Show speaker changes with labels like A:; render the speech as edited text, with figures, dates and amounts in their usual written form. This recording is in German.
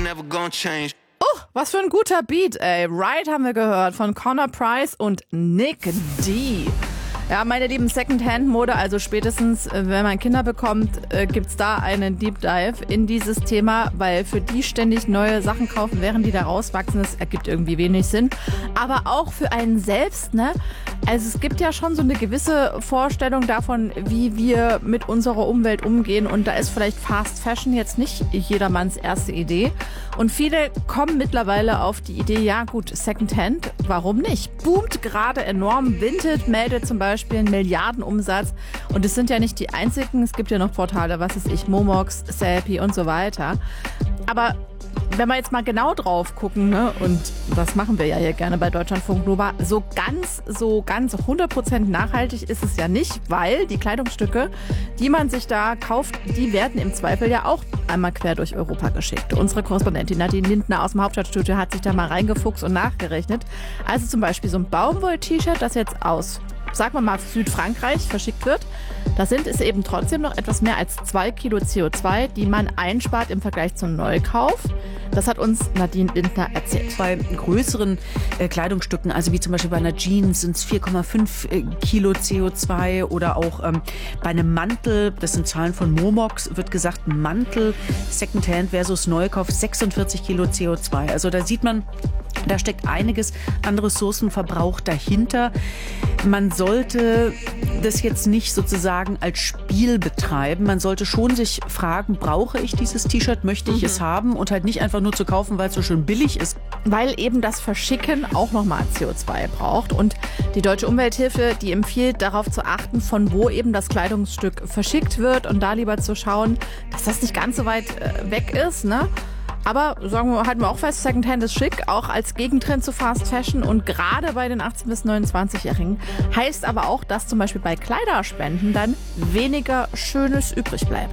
A: never gonna change.
B: Was für ein guter Beat, ey. Ride haben wir gehört von Connor Price und Nick D. Ja, meine lieben Secondhand-Mode, also spätestens, wenn man Kinder bekommt, gibt's da einen Deep Dive in dieses Thema, weil für die ständig neue Sachen kaufen, während die da rauswachsen, das ergibt irgendwie wenig Sinn. Aber auch für einen selbst, ne? Also es gibt ja schon so eine gewisse Vorstellung davon, wie wir mit unserer Umwelt umgehen, und da ist vielleicht Fast Fashion jetzt nicht jedermanns erste Idee. Und viele kommen mittlerweile auf die Idee, ja gut, Secondhand, warum nicht? Boomt gerade enorm. Vinted meldet zum Beispiel einen Milliardenumsatz. Und es sind ja nicht die einzigen, es gibt ja noch Portale, was weiß ich, Momox, Sellpy und so weiter. Aber wenn wir jetzt mal genau drauf gucken, ne, und das machen wir ja hier gerne bei Deutschlandfunk Nova, so ganz 100% nachhaltig ist es ja nicht, weil die Kleidungsstücke, die man sich da kauft, die werden im Zweifel ja auch einmal quer durch Europa geschickt. Unsere Korrespondentin Nadine Lindner aus dem Hauptstadtstudio hat sich da mal reingefuchst und nachgerechnet. Also zum Beispiel so ein Baumwoll-T-Shirt, das jetzt aus, sagen wir mal, Südfrankreich verschickt wird, da sind es eben trotzdem noch etwas mehr als 2 Kilo CO2, die man einspart im Vergleich zum Neukauf. Das hat uns Nadine Lindner erzählt.
C: Bei größeren Kleidungsstücken, also wie zum Beispiel bei einer Jeans, sind es 4,5 Kilo CO2 oder auch bei einem Mantel, das sind Zahlen von Momox, wird gesagt, Mantel Secondhand versus Neukauf 46 Kilo CO2. Also da sieht man, da steckt einiges an Ressourcenverbrauch dahinter. Man sollte das jetzt nicht sozusagen als Spiel betreiben. Man sollte schon sich fragen, brauche ich dieses T-Shirt, möchte ich es haben, und halt nicht einfach nur zu kaufen, weil es so schön billig ist.
B: Weil eben das Verschicken auch nochmal CO2 braucht. Und die Deutsche Umwelthilfe, die empfiehlt, darauf zu achten, von wo eben das Kleidungsstück verschickt wird, und da lieber zu schauen, dass das nicht ganz so weit weg ist, ne? Aber halten wir auch fest, Secondhand ist schick, auch als Gegentrend zu Fast Fashion, und gerade bei den 18- bis 29-Jährigen. Heißt aber auch, dass zum Beispiel bei Kleiderspenden dann weniger Schönes übrig bleibt.